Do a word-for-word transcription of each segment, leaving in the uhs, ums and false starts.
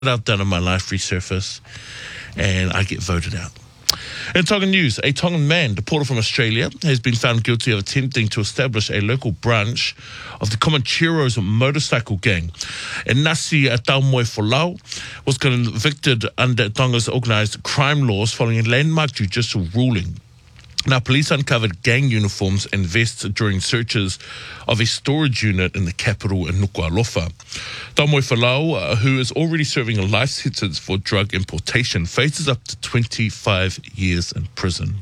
I've done in my life resurface, and I get voted out. In Tongan news, a Tongan man deported from Australia has been found guilty of attempting to establish a local branch of the Comancheros motorcycle gang. Inasi Taumoi Folau was convicted under Tonga's organised crime laws following a landmark judicial ruling. Now, police uncovered gang uniforms and vests during searches of a storage unit in the capital in Nuku'alofa. Taumoi Folau, uh, who is already serving a life sentence for drug importation, faces up to twenty-five years in prison.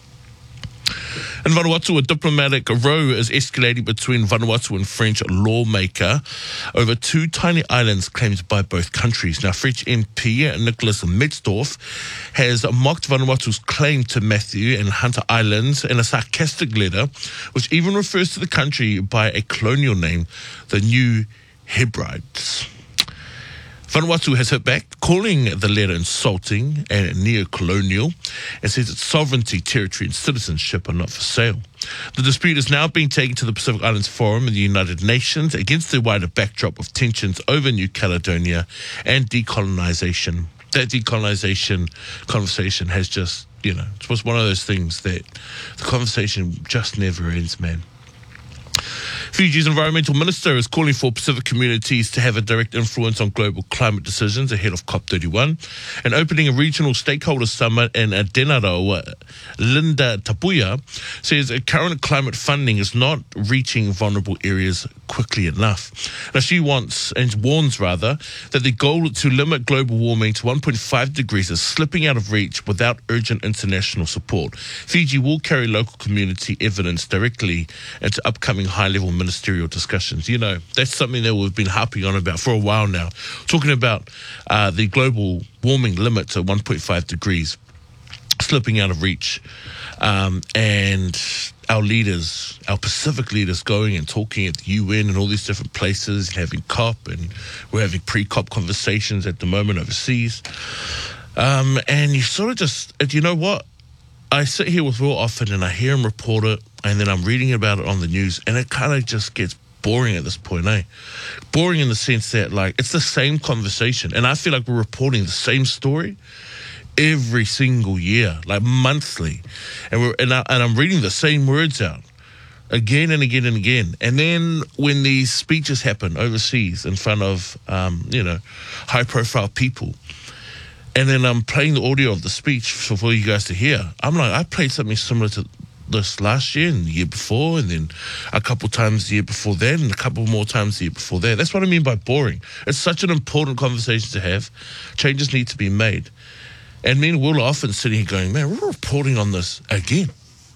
In Vanuatu, a diplomatic row is escalating between Vanuatu and French lawmaker over two tiny islands claimed by both countries. Now, French M P Nicolas Metzdorf has mocked Vanuatu's claim to Matthew and Hunter Islands in a sarcastic letter, which even refers to the country by a colonial name, the New Hebrides. Vanuatu has hit back, calling the letter insulting and neo-colonial, and says its sovereignty, territory and citizenship are not for sale. The dispute is now being taken to the Pacific Islands Forum in the United Nations against the wider backdrop of tensions over New Caledonia and decolonisation. That decolonisation conversation has just, you know, it was one of those things that the conversation just never ends, man. Fiji's environmental minister is calling for Pacific communities to have a direct influence on global climate decisions ahead of COP thirty-one. And opening a regional stakeholder summit in Denaro, Linda Tapuia says current climate funding is not reaching vulnerable areas quickly enough. Now, she wants, and warns rather, that the goal to limit global warming to one point five degrees is slipping out of reach without urgent international support. Fiji will carry local community evidence directly into upcoming high-level ministerial discussions. You know, that's something that we've been harping on about for a while now, talking about uh, the global warming limit to one point five degrees slipping out of reach, um, and our leaders, our Pacific leaders going and talking at the U N and all these different places, having COP, and we're having pre-COP conversations at the moment overseas. Um, and you sort of just, you know what? I sit here with Will often and I hear him report it, and then I'm reading about it on the news, and it kind of just gets boring at this point, eh? Boring in the sense that, like, it's the same conversation, and I feel like we're reporting the same story every single year, like monthly, and we're and, I, and I'm reading the same words out again and again and again. And then when these speeches happen overseas in front of, um, you know, high-profile people, and then I'm playing the audio of the speech for, for you guys to hear, I'm like, I played something similar to this last year and the year before, and then a couple times the year before then, and a couple more times the year before there. That's what I mean by boring. It's such an important conversation to have. Changes need to be made. And me and Will are often sitting here going, man, we're reporting on this again.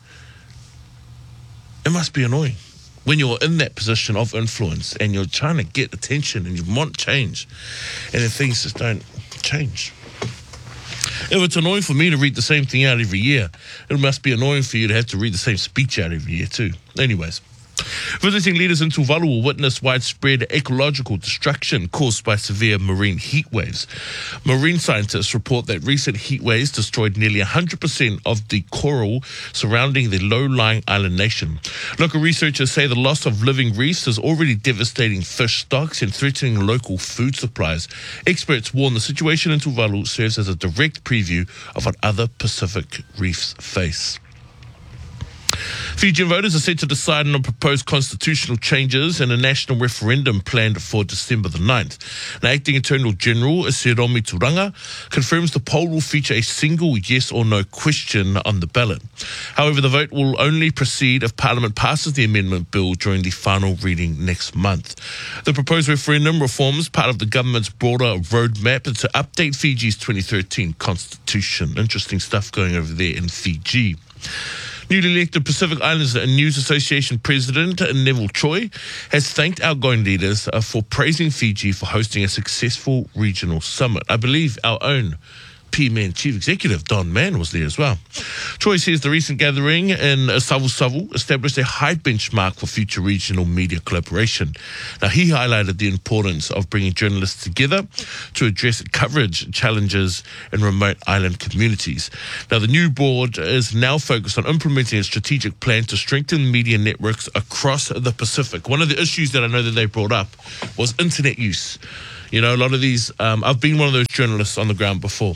It must be annoying when you're in that position of influence and you're trying to get attention and you want change, and then things just don't change. If it's annoying for me to read the same thing out every year, it must be annoying for you to have to read the same speech out every year too. Anyways. Visiting leaders in Tuvalu will witness widespread ecological destruction caused by severe marine heat waves. Marine scientists report that recent heat waves destroyed nearly one hundred percent of the coral surrounding the low-lying island nation. Local researchers say the loss of living reefs is already devastating fish stocks and threatening local food supplies. Experts warn the situation in Tuvalu serves as a direct preview of what other Pacific reefs face. Fijian voters are set to decide on proposed constitutional changes in a national referendum planned for December the ninth. Now, Acting Attorney General Siromi Turanga confirms the poll will feature a single yes or no question on the ballot. However, the vote will only proceed if Parliament passes the amendment bill during the final reading next month. The proposed referendum reforms part of the government's broader roadmap to update Fiji's twenty thirteen constitution. Interesting stuff going over there in Fiji. Newly elected Pacific Islands News Association President Neville Choi has thanked outgoing leaders uh, for praising Fiji for hosting a successful regional summit. I believe our own P M N Chief Executive Don Mann was there as well. Choi says the recent gathering in Savu Savu established a high benchmark for future regional media collaboration. Now, he highlighted the importance of bringing journalists together to address coverage challenges in remote island communities. Now, the new board is now focused on implementing a strategic plan to strengthen media networks across the Pacific. One of the issues that I know that they brought up was internet use. You know, a lot of these, um, I've been one of those journalists on the ground before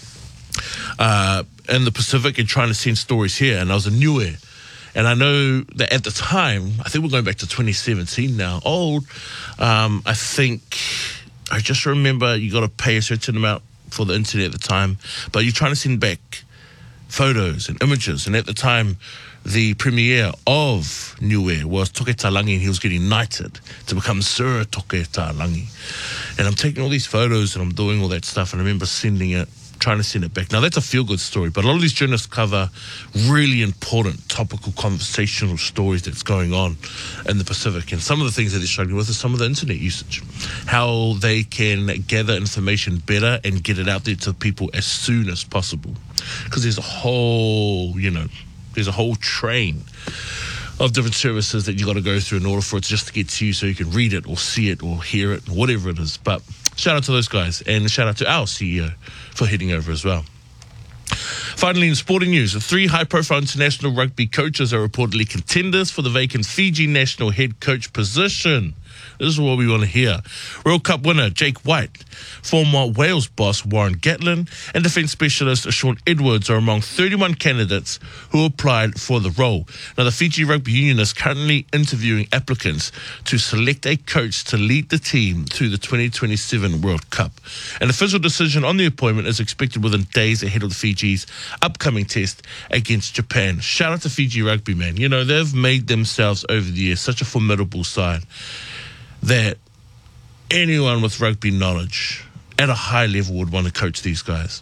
uh, in the Pacific and trying to send stories here, and I was a Niue. And I know that at the time, I think we're going back to twenty seventeen now, old, um, I think, I just remember you got to pay a certain amount for the internet at the time, but you're trying to send back photos and images. And at the time, the premier of Niue was Toke Talangi, and he was getting knighted to become Sir Toke Talangi. And I'm taking all these photos and I'm doing all that stuff, and I remember sending it, trying to send it back. Now, that's a feel-good story, but a lot of these journalists cover really important, topical, conversational stories that's going on in the Pacific. And some of the things that they're struggling with is some of the internet usage, how they can gather information better and get it out there to people as soon as possible. Because there's a whole, you know, there's a whole train of different services that you got to go through in order for it just to get to you so you can read it or see it or hear it, whatever it is. But shout out to those guys, and shout out to our C E O for heading over as well. Finally, in sporting news, the three high-profile international rugby coaches are reportedly contenders for the vacant Fiji national head coach position. This is what we want to hear. World Cup winner Jake White, former Wales boss Warren Gatland, and defence specialist Sean Edwards are among thirty-one candidates who applied for the role. Now, the Fiji Rugby Union is currently interviewing applicants to select a coach to lead the team to the twenty twenty-seven World Cup. An official decision on the appointment is expected within days ahead of the Fiji's upcoming test against Japan. Shout out to Fiji Rugby, man. You know, they've made themselves over the years such a formidable side that anyone with rugby knowledge at a high level would want to coach these guys.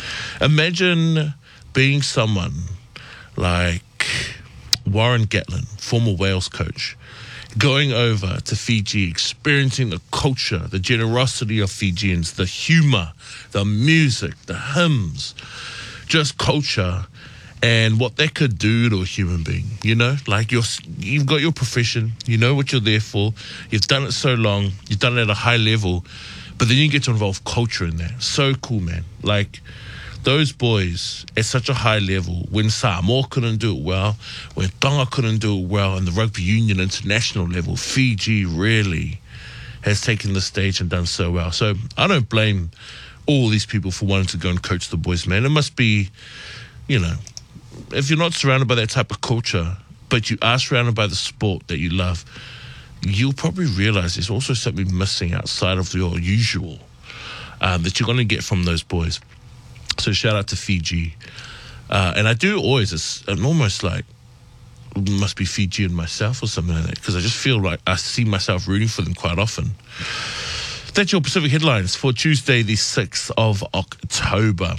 Imagine being someone like Warren Gatland, former Wales coach, going over to Fiji, experiencing the culture, the generosity of Fijians, the humor, the music, the hymns, just culture, and what that could do to a human being. You know, like you're, you've got your profession, you know what you're there for, you've done it so long, you've done it at a high level, but then you get to involve culture in that. So cool, man. Like, those boys at such a high level, when Samoa couldn't do it well, when Tonga couldn't do it well, and the Rugby Union international level, Fiji really has taken the stage and done so well. So I don't blame all these people for wanting to go and coach the boys, man. It must be, you know, if you're not surrounded by that type of culture, but you are surrounded by the sport that you love, you'll probably realize there's also something missing outside of your usual um, that you're going to get from those boys. So shout out to Fiji. Uh, and I do always, it's, I'm almost like, must be Fijian myself or something like that, because I just feel like I see myself rooting for them quite often. That's your Pacific headlines for Tuesday, the sixth of October.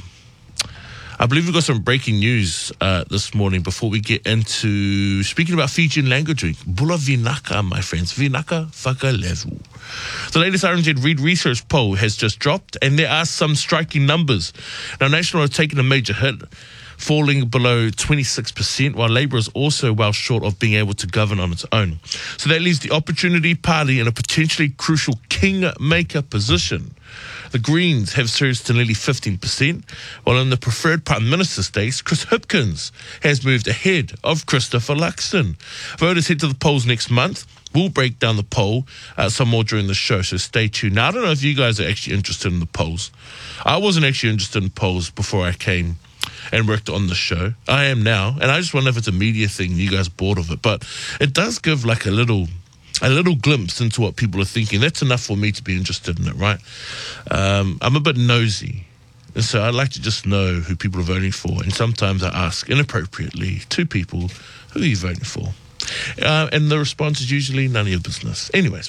I believe we've got some breaking news uh, this morning before we get into speaking about Fijian language week. Bula Vinaka, my friends. Vinaka Whakalevu. The latest R N Z Reid Research poll has just dropped, and there are some striking numbers. Now, National have taken a major hit, falling below twenty-six percent, while Labour is also well short of being able to govern on its own. So that leaves the Opportunity Party in a potentially crucial kingmaker position. The Greens have surged to nearly fifteen percent, while in the preferred Prime Minister stakes, Chris Hipkins has moved ahead of Christopher Luxon. Voters head to the polls next month. We'll break down the poll uh, some more during the show, so stay tuned. Now, I don't know if you guys are actually interested in the polls. I wasn't actually interested in polls before I came and worked on the show. I am now, and I just wonder if it's a media thing and you guys bored of it. But it does give like a little a little glimpse into what people are thinking. That's enough for me to be interested in it, right? Um, I'm a bit nosy, and so I like to just know who people are voting for. And sometimes I ask inappropriately to people, who are you voting for? Uh, and the response is usually none of your business. Anyways,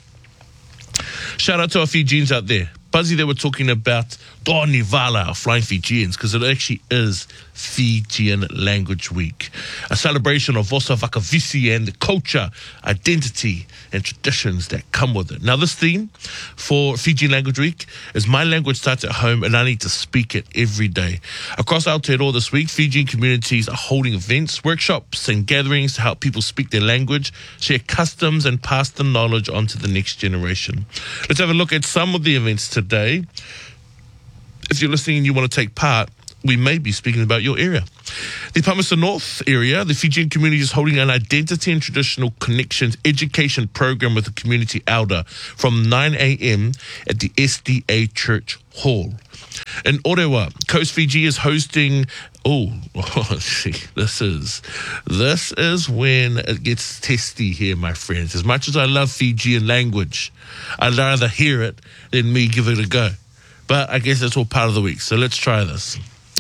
shout out to our Fijians out there. Buzzy, they were talking about Toa Nivala, our Flying Fijians, because it actually is Fijian Language Week, a celebration of Vosa Vakavisi and the culture, identity, and traditions that come with it. Now, this theme for Fijian Language Week is My Language Starts at Home, and I Need to Speak It Every Day. Across Aotearoa this week, Fijian communities are holding events, workshops, and gatherings to help people speak their language, share customs, and pass the knowledge on to the next generation. Let's have a look at some of the events today. If you're listening and you want to take part, we may be speaking about your area. The Palmerston North area, the Fijian community is holding an Identity and Traditional Connections education program with the community elder from nine a.m. at the S D A Church Hall. In Orewa, Coast Fiji is hosting. Oh, oh, see, this is this is when it gets testy here, my friends. As much as I love Fijian language, I'd rather hear it than me give it a go. But I guess that's all part of the week, so let's try this.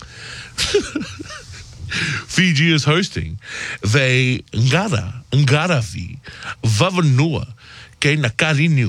Fiji is hosting the Ngara, Ngaravi, Vavanua, Ke Nakarinu.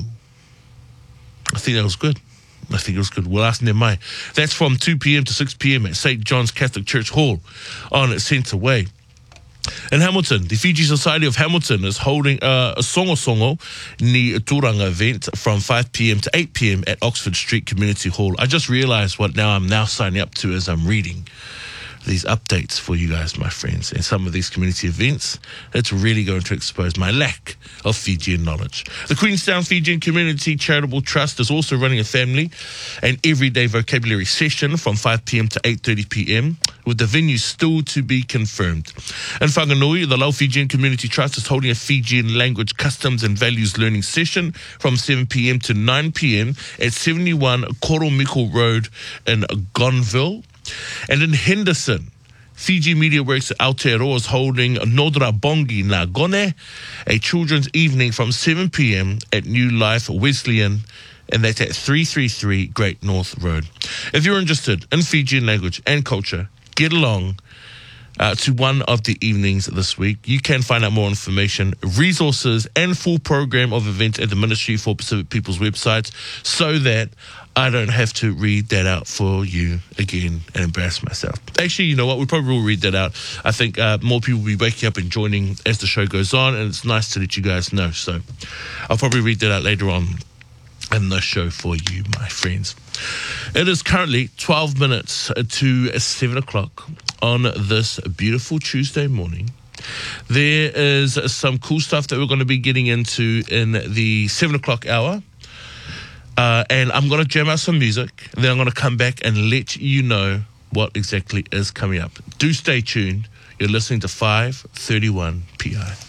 I think that was good. I think it was good. We'll ask Nemai. That's from two p.m. to six p.m. at Saint John's Catholic Church Hall on Centre Way. In Hamilton, the Fiji Society of Hamilton is holding uh, a Songo Songo Ni Turanga event from five p.m. to eight p.m. at Oxford Street Community Hall. I just realised what now I'm now signing up to as I'm reading these updates for you guys, my friends, and some of these community events. It's really going to expose my lack of Fijian knowledge. The Queenstown Fijian Community Charitable Trust is also running a family and everyday vocabulary session from five p.m. to eight thirty p.m. with the venue still to be confirmed. In Whanganui, the Lau Fijian Community Trust is holding a Fijian language, customs and values learning session from seven p.m. to nine p.m. at seventy-one Koromiko Road in Gonville. And in Henderson, Fiji Media Works at Aotearoa is holding Nodra Bongi Na Gone, a children's evening from seven p.m. at New Life Wesleyan, and that's at three thirty-three Great North Road. If you're interested in Fijian language and culture, get along uh, to one of the evenings this week. You can find out more information, resources, and full program of events at the Ministry for Pacific People's website, so that I don't have to read that out for you again and embarrass myself. Actually, you know what? We probably will read that out. I think uh, more people will be waking up and joining as the show goes on, and it's nice to let you guys know. So I'll probably read that out later on in the show for you, my friends. It is currently twelve minutes to seven o'clock on this beautiful Tuesday morning. There is some cool stuff that we're going to be getting into in the seven o'clock hour. Uh, and I'm going to jam out some music. Then I'm going to come back and let you know what exactly is coming up. Do stay tuned. You're listening to five thirty-one P I.